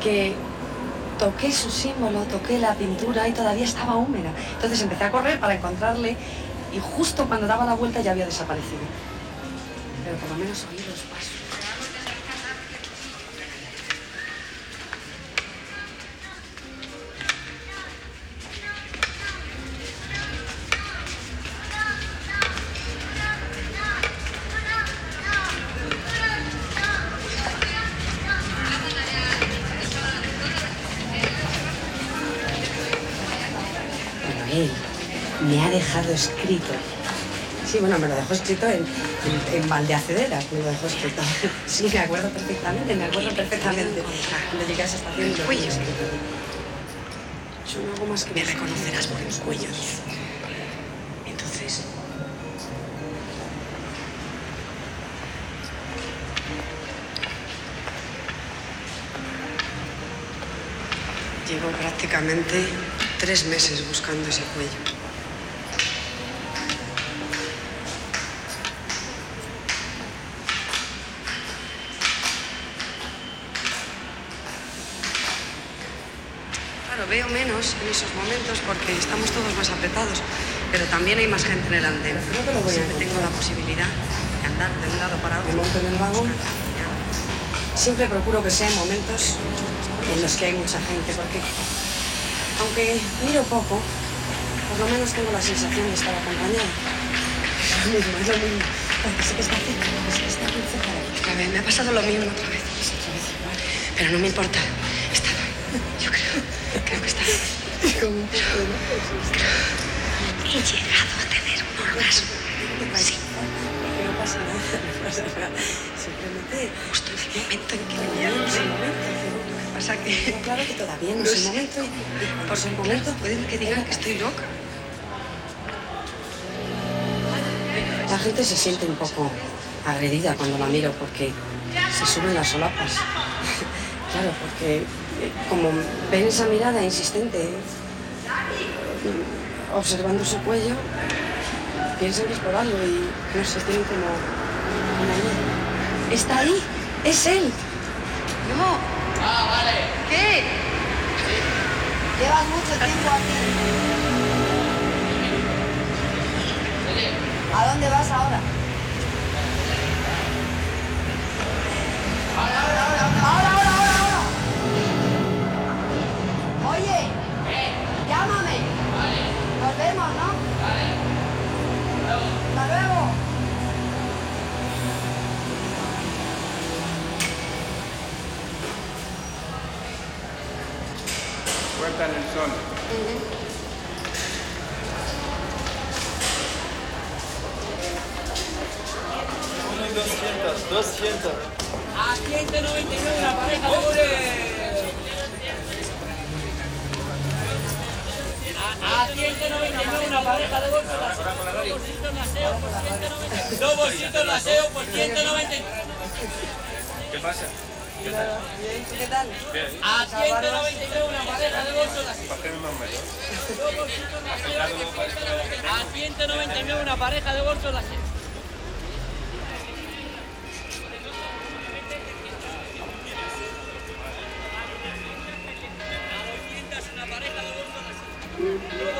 que toqué su símbolo, toqué la pintura y todavía estaba húmeda. Entonces empecé a correr para encontrarle y justo cuando daba la vuelta ya había desaparecido. Pero por lo menos oí los pasos. Él me ha dejado escrito. Sí, bueno, me lo dejó escrito en Valdeacederas, me lo dejó escrito. Sí, me acuerdo perfectamente. Cuando llegué a esa estación... El cuello. Yo no hago más que... Me reconocerás por el cuello. Entonces... Llevo prácticamente 3 meses buscando ese cuello. Claro, veo menos en esos momentos porque estamos todos más apretados, pero también hay más gente en el andén. Siempre tengo la posibilidad de andar de un lado para otro. Me monto en el vagón. Siempre procuro que sean momentos en los que hay mucha gente, porque aunque miro poco, por lo menos tengo la sensación de estar acompañada. Es lo mismo. Porque sé que está cerca, que está muy cerca de aquí. A ver, me ha pasado lo mismo otra vez. Pero no me importa. Creo que está bien. He llegado a tener un orgasmo. Sí. No pasa nada. Simplemente... Justo en el momento en que venía. Lo que pasa que... Claro que todavía no es el momento y por el momento pueden que digan que estoy loca. La gente se siente un poco agredida cuando la miro porque se suben las solapas. Claro, porque como ven esa mirada insistente observando su cuello, piensan que es por algo y no sé, tienen como una idea. ¿Está ahí? ¡Es él! No. Ah, vale. ¿Qué? Llevas mucho tiempo aquí. ¿A dónde vas ahora? Ahora. Oye, llámame. Vale. Nos vemos, ¿no? Vale. Hasta luego. Puerta en el sol. Uno y 200. A 199 una pareja de goles. A 199 una pareja de bolsos las dos bolsitos de aseo por 199. ¿Qué pasa? ¿Qué tal? A 199 una pareja de bolsos las ¿Para qué más mayor? dos bolsitos de aseo. A 199 una pareja de bolsos las una pareja de bolsos las